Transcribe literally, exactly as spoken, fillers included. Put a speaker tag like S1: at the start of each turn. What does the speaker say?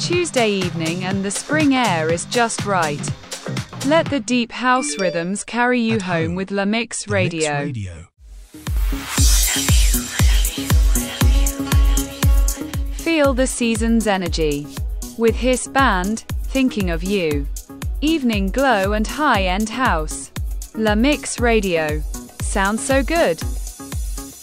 S1: Tuesday evening and the spring air is just right. Let the deep house rhythms carry you home, home with La Mix Radio.
S2: Mix Radio.
S1: Feel the season's energy with his band, Thinking of You. Evening glow and high-end house. La Mix Radio. Sounds so good.